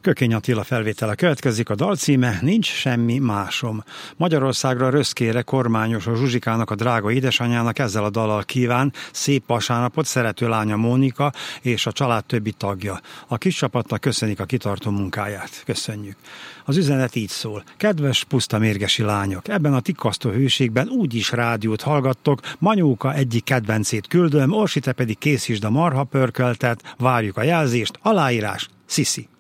Kökény Attila felvétele következik, a dal címe Nincs semmi másom. Magyarországra röszkére kormányos a Zsuzsikának, a drága édesanyjának ezzel a dallal kíván szép vasárnapot szerető lánya Mónika és a család többi tagja. A kis csapatnak köszönik a kitartó munkáját. Köszönjük. Az üzenet így szól. Kedves puszta mérgesi lányok, ebben a tikkasztó hőségben úgyis rádiót hallgattok, Manyóka egyik kedvencét küldöm, Orsi, te pedig készítsd a marha pörköltet, várjuk a jelzést, aláírás, Sziszi.